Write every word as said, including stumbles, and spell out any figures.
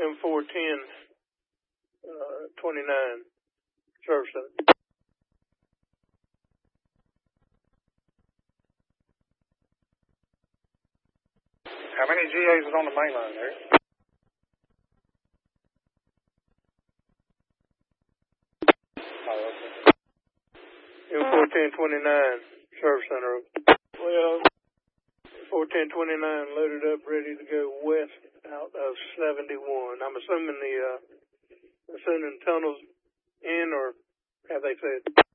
M four ten uh, twenty-nine service center. How many G As is on the main line there? Oh, okay. M four ten twenty-nine service center. Well, four ten twenty-nine loaded up, ready to go west out of seventy-one. I'm assuming the uh, assuming tunnels in, or have they said?